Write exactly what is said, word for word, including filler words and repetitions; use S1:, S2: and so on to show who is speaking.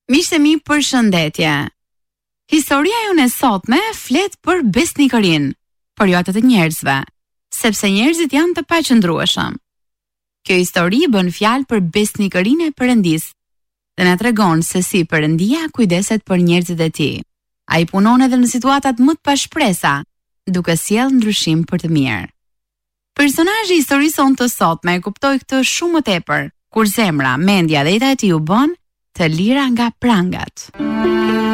S1: Miqtë e mi, përshëndetje. Historia jonë e sotme flet për besnikërinë, për jo atë të njerëzve, sepse njerëzit janë të paqëndrueshëm. Kjo histori bën fjalë për besnikërinë e Perëndisë dhe na tregon se si Perëndia kujdeset për njerëzit e tij. Ai punon edhe në situatat më të pashpresa, duke sjellë ndryshim për të mirë. Personazhi i historisë sonë të sotme e kuptoi këtë shumë më tepër, kur zemra, mendja dhe jeta e tij u bën të lira nga prangat.